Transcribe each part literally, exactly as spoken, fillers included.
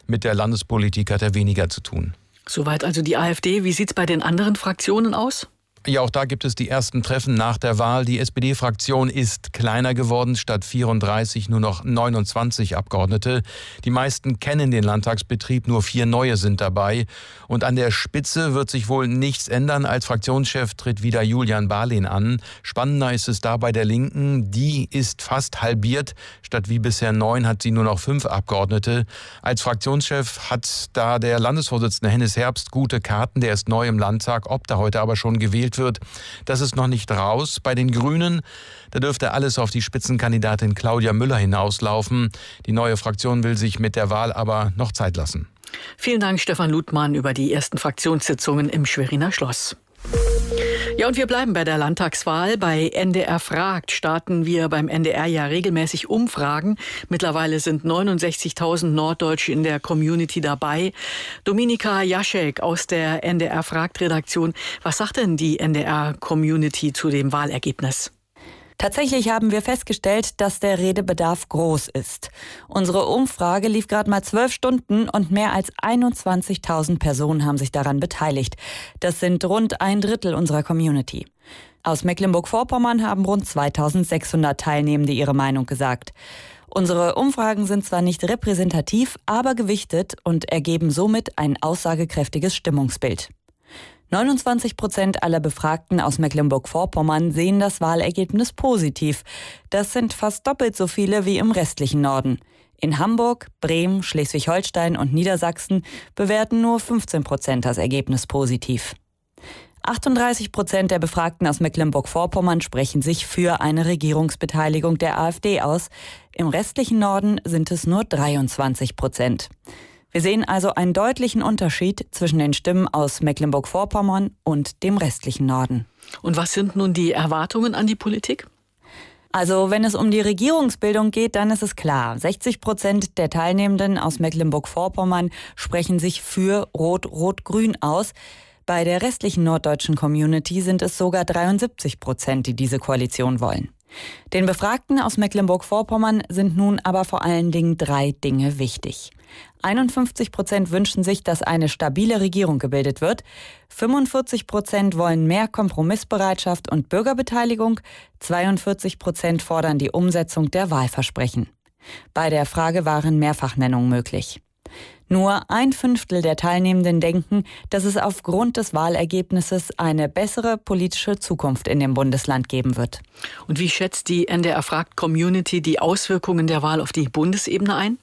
Mit der Landespolitik hat er weniger zu tun. Soweit also die AfD. Wie sieht es bei den anderen Fraktionen aus? Ja, auch da gibt es die ersten Treffen nach der Wahl. Die S P D-Fraktion ist kleiner geworden, statt vierunddreißig nur noch neunundzwanzig Abgeordnete. Die meisten kennen den Landtagsbetrieb, nur vier neue sind dabei. Und an der Spitze wird sich wohl nichts ändern. Als Fraktionschef tritt wieder Julian Barlehn an. Spannender ist es da bei der Linken. Die ist fast halbiert. Statt wie bisher neun hat sie nur noch fünf Abgeordnete. Als Fraktionschef hat da der Landesvorsitzende Hennes Herbst gute Karten. Der ist neu im Landtag. Ob da heute aber schon gewählt wird, das ist noch nicht raus. Bei den Grünen, da dürfte alles auf die Spitzenkandidatin Claudia Müller hinauslaufen. Die neue Fraktion will sich mit der Wahl aber noch Zeit lassen. Vielen Dank, Stefan Ludmann, über die ersten Fraktionssitzungen im Schweriner Schloss. Ja, und wir bleiben bei der Landtagswahl. Bei N D R fragt starten wir beim N D R ja regelmäßig Umfragen. Mittlerweile sind neunundsechzigtausend Norddeutsche in der Community dabei. Dominika Jaschek aus der N D R fragt Redaktion. Was sagt denn die N D R Community zu dem Wahlergebnis? Tatsächlich haben wir festgestellt, dass der Redebedarf groß ist. Unsere Umfrage lief gerade mal zwölf Stunden und mehr als einundzwanzigtausend Personen haben sich daran beteiligt. Das sind rund ein Drittel unserer Community. Aus Mecklenburg-Vorpommern haben rund zweitausendsechshundert Teilnehmende ihre Meinung gesagt. Unsere Umfragen sind zwar nicht repräsentativ, aber gewichtet und ergeben somit ein aussagekräftiges Stimmungsbild. neunundzwanzig Prozent aller Befragten aus Mecklenburg-Vorpommern sehen das Wahlergebnis positiv. Das sind fast doppelt so viele wie im restlichen Norden. In Hamburg, Bremen, Schleswig-Holstein und Niedersachsen bewerten nur fünfzehn Prozent das Ergebnis positiv. achtunddreißig Prozent der Befragten aus Mecklenburg-Vorpommern sprechen sich für eine Regierungsbeteiligung der AfD aus. Im restlichen Norden sind es nur dreiundzwanzig Prozent. Wir sehen also einen deutlichen Unterschied zwischen den Stimmen aus Mecklenburg-Vorpommern und dem restlichen Norden. Und was sind nun die Erwartungen an die Politik? Also wenn es um die Regierungsbildung geht, dann ist es klar. sechzig Prozent der Teilnehmenden aus Mecklenburg-Vorpommern sprechen sich für Rot-Rot-Grün aus. Bei der restlichen norddeutschen Community sind es sogar dreiundsiebzig Prozent, die diese Koalition wollen. Den Befragten aus Mecklenburg-Vorpommern sind nun aber vor allen Dingen drei Dinge wichtig. einundfünfzig Prozent wünschen sich, dass eine stabile Regierung gebildet wird. fünfundvierzig Prozent wollen mehr Kompromissbereitschaft und Bürgerbeteiligung. zweiundvierzig Prozent fordern die Umsetzung der Wahlversprechen. Bei der Frage waren Mehrfachnennungen möglich. Nur ein Fünftel der Teilnehmenden denken, dass es aufgrund des Wahlergebnisses eine bessere politische Zukunft in dem Bundesland geben wird. Und wie schätzt die N D R fragt Community die Auswirkungen der Wahl auf die Bundesebene ein?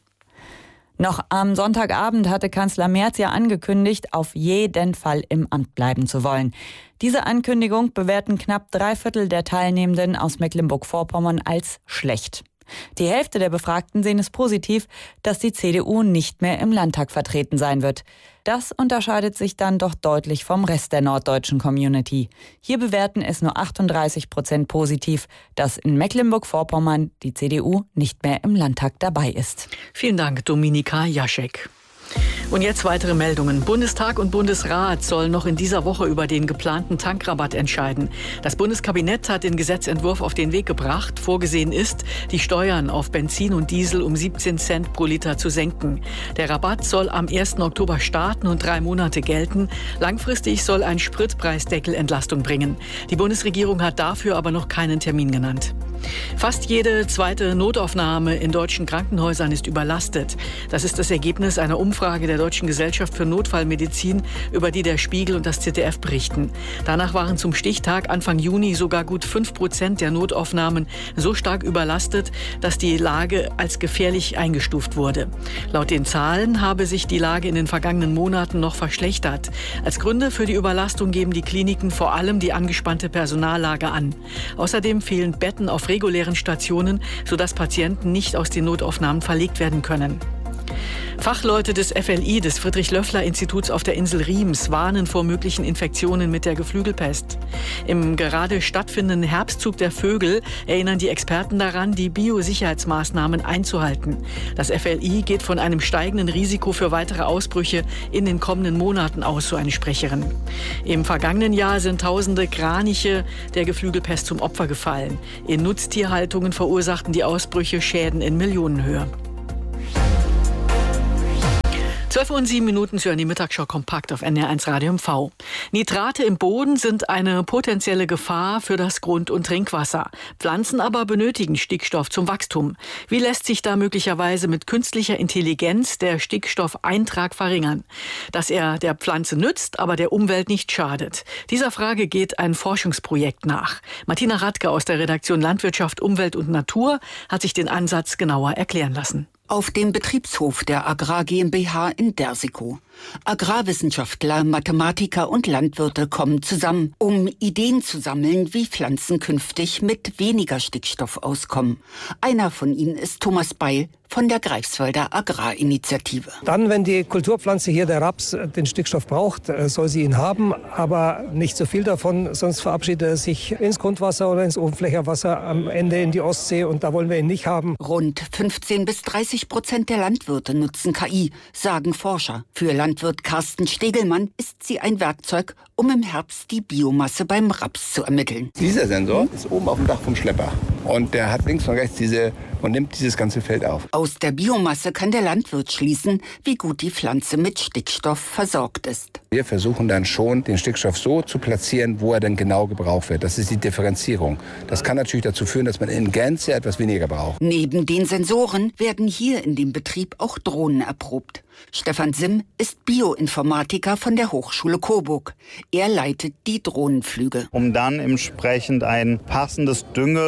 Noch am Sonntagabend hatte Kanzler Merz ja angekündigt, auf jeden Fall im Amt bleiben zu wollen. Diese Ankündigung bewerten knapp drei Viertel der Teilnehmenden aus Mecklenburg-Vorpommern als schlecht. Die Hälfte der Befragten sehen es positiv, dass die C D U nicht mehr im Landtag vertreten sein wird. Das unterscheidet sich dann doch deutlich vom Rest der norddeutschen Community. Hier bewerten es nur achtunddreißig Prozent positiv, dass in Mecklenburg-Vorpommern die C D U nicht mehr im Landtag dabei ist. Vielen Dank, Dominika Jaschek. Und jetzt weitere Meldungen. Bundestag und Bundesrat sollen noch in dieser Woche über den geplanten Tankrabatt entscheiden. Das Bundeskabinett hat den Gesetzentwurf auf den Weg gebracht. Vorgesehen ist, die Steuern auf Benzin und Diesel um siebzehn Cent pro Liter zu senken. Der Rabatt soll am ersten Oktober starten und drei Monate gelten. Langfristig soll ein Spritpreisdeckel Entlastung bringen. Die Bundesregierung hat dafür aber noch keinen Termin genannt. Fast jede zweite Notaufnahme in deutschen Krankenhäusern ist überlastet. Das ist das Ergebnis einer Umfrage der Deutschen Gesellschaft für Notfallmedizin, über die der Spiegel und das Z D F berichten. Danach waren zum Stichtag Anfang Juni sogar gut fünf Prozent der Notaufnahmen so stark überlastet, dass die Lage als gefährlich eingestuft wurde. Laut den Zahlen habe sich die Lage in den vergangenen Monaten noch verschlechtert. Als Gründe für die Überlastung geben die Kliniken vor allem die angespannte Personallage an. Außerdem fehlen Betten auf regulären Stationen, sodass Patienten nicht aus den Notaufnahmen verlegt werden können. Fachleute des F L I, des Friedrich-Löffler-Instituts auf der Insel Riems, warnen vor möglichen Infektionen mit der Geflügelpest. Im gerade stattfindenden Herbstzug der Vögel erinnern die Experten daran, die Biosicherheitsmaßnahmen einzuhalten. Das F L I geht von einem steigenden Risiko für weitere Ausbrüche in den kommenden Monaten aus, so eine Sprecherin. Im vergangenen Jahr sind tausende Kraniche der Geflügelpest zum Opfer gefallen. In Nutztierhaltungen verursachten die Ausbrüche Schäden in Millionenhöhe. zwölf Uhr und sieben Minuten zu die Mittagsschau kompakt auf N D R eins Radio M V. Nitrate im Boden sind eine potenzielle Gefahr für das Grund- und Trinkwasser. Pflanzen aber benötigen Stickstoff zum Wachstum. Wie lässt sich da möglicherweise mit künstlicher Intelligenz der Stickstoffeintrag verringern? Dass er der Pflanze nützt, aber der Umwelt nicht schadet. Dieser Frage geht ein Forschungsprojekt nach. Martina Radke aus der Redaktion Landwirtschaft, Umwelt und Natur hat sich den Ansatz genauer erklären lassen. Auf dem Betriebshof der Agrar GmbH in Dersikow. Agrarwissenschaftler, Mathematiker und Landwirte kommen zusammen, um Ideen zu sammeln, wie Pflanzen künftig mit weniger Stickstoff auskommen. Einer von ihnen ist Thomas Beil von der Greifswalder Agrarinitiative. Dann, wenn die Kulturpflanze hier, der Raps, den Stickstoff braucht, soll sie ihn haben, aber nicht so viel davon, sonst verabschiedet er sich ins Grundwasser oder ins Oberflächenwasser, am Ende in die Ostsee, und da wollen wir ihn nicht haben. Rund fünfzehn bis dreißig Prozent der Landwirte nutzen K I, sagen Forscher. Für Landwirt Carsten Stegelmann ist sie ein Werkzeug, um im Herbst die Biomasse beim Raps zu ermitteln. Dieser Sensor ist oben auf dem Dach vom Schlepper und der hat links und rechts diese und nimmt dieses ganze Feld auf. Aus der Biomasse kann der Landwirt schließen, wie gut die Pflanze mit Stickstoff versorgt ist. Wir versuchen dann schon, den Stickstoff so zu platzieren, wo er dann genau gebraucht wird. Das ist die Differenzierung. Das kann natürlich dazu führen, dass man in Gänze etwas weniger braucht. Neben den Sensoren werden hier in dem Betrieb auch Drohnen erprobt. Stefan Simm ist Bioinformatiker von der Hochschule Coburg. Er leitet die Drohnenflüge. Um dann entsprechend ein passendes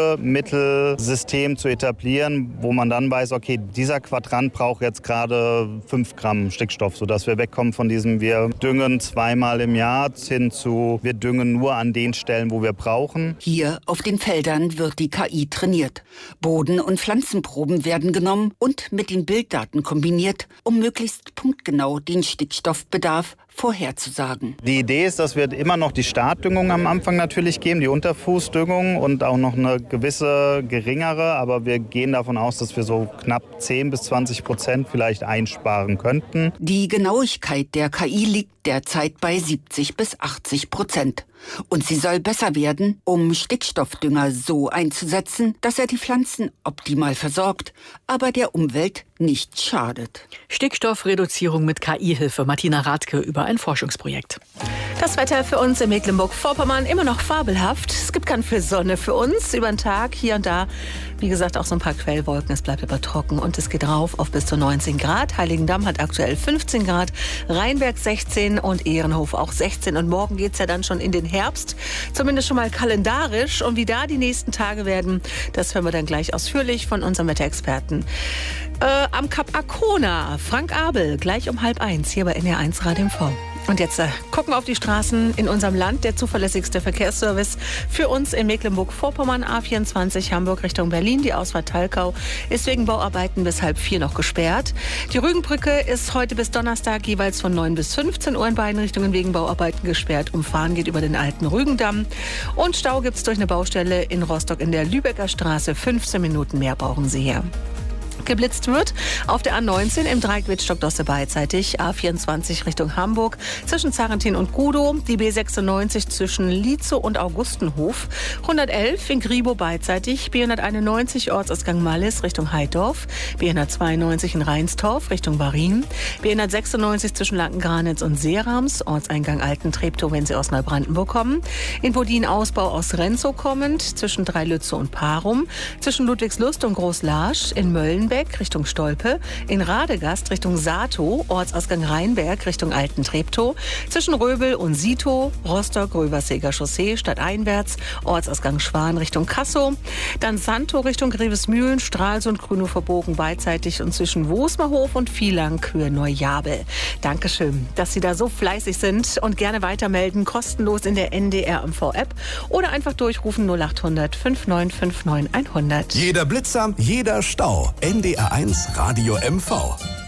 Düngemittelsystem zu etablieren, wo man dann weiß, okay, dieser Quadrant braucht jetzt gerade fünf Gramm Stickstoff, sodass wir wegkommen von diesem, wir düngen zweimal im Jahr hin zu, wir düngen nur an den Stellen, wo wir brauchen. Hier auf den Feldern wird die K I trainiert. Boden- und Pflanzenproben werden genommen und mit den Bilddaten kombiniert, um möglichst punktgenau den Stickstoffbedarf vorherzusagen. Die Idee ist, dass wir immer noch die Startdüngung am Anfang natürlich geben, die Unterfußdüngung, und auch noch eine gewisse geringere, aber wir gehen davon aus, dass wir so knapp zehn bis zwanzig Prozent vielleicht einsparen könnten. Die Genauigkeit der K I liegt derzeit bei siebzig bis achtzig Prozent. Und sie soll besser werden, um Stickstoffdünger so einzusetzen, dass er die Pflanzen optimal versorgt, aber der Umwelt nicht schadet. Stickstoffreduzierung mit K I-Hilfe. Martina Radke über ein Forschungsprojekt. Das Wetter für uns in Mecklenburg-Vorpommern immer noch fabelhaft. Es gibt ganz viel Sonne für uns über den Tag, hier und da. Wie gesagt, auch so ein paar Quellwolken. Es bleibt aber trocken und es geht rauf auf bis zu neunzehn Grad. Heiligendamm hat aktuell fünfzehn Grad, Rheinberg sechzehn und Ehrenhof auch sechzehn. Und morgen geht's ja dann schon in den Herbst, zumindest schon mal kalendarisch. Und wie da die nächsten Tage werden, das hören wir dann gleich ausführlich von unserem Wetterexperten. Äh, am Kap Arkona, Frank Abel, gleich um halb eins hier bei N D R eins Radio M V. Und jetzt äh, gucken wir auf die Straßen in unserem Land. Der zuverlässigste Verkehrsservice für uns in Mecklenburg-Vorpommern, A vierundzwanzig Hamburg Richtung Berlin. Die Ausfahrt Talkau ist wegen Bauarbeiten bis halb vier noch gesperrt. Die Rügenbrücke ist heute bis Donnerstag jeweils von neun bis fünfzehn Uhr in beiden Richtungen wegen Bauarbeiten gesperrt. Umfahren geht über den alten Rügendamm. Und Stau gibt es durch eine Baustelle in Rostock in der Lübecker Straße. fünfzehn Minuten mehr brauchen Sie hier. Geblitzt wird auf der A neunzehn im Dreieck Wittstock-Dosse beidseitig, A vierundzwanzig Richtung Hamburg zwischen Zarentin und Gudow, die B sechsundneunzig zwischen Lietzow und Augustenhof, hundertelf in Gribow beidseitig, B hunderteinundneunzig Ortsausgang Mallis Richtung Heidorf, B hundertzweiundneunzig in Reinstorf Richtung Warin, B hundertsechsundneunzig zwischen Lankengranitz und Seerams, Ortseingang Alten-Treptow, wenn Sie aus Neubrandenburg kommen, in Bodin Ausbau aus Renzow kommend, zwischen Dreilützow und Parum, zwischen Ludwigslust und Großlarsch, in Möllenbeck Richtung Stolpe, in Radegast Richtung Satow, Ortsausgang Rheinberg Richtung Alten-Treptow, zwischen Röbel und Sitow, Rostock-Röberseger Chaussee stadteinwärts, Ortsausgang Schwan Richtung Kassow, dann Santow Richtung Grevesmühlen, Stralsund, Grünhofer Bogen beidseitig und zwischen Wosmerhof und Vielang Kür Neujabel. Dankeschön, dass Sie da so fleißig sind und gerne weitermelden, kostenlos in der N D R M V-App oder einfach durchrufen null acht hundert fünf neun fünf neun hundert. Jeder Blitzer, jeder Stau. N D R eins Radio M V.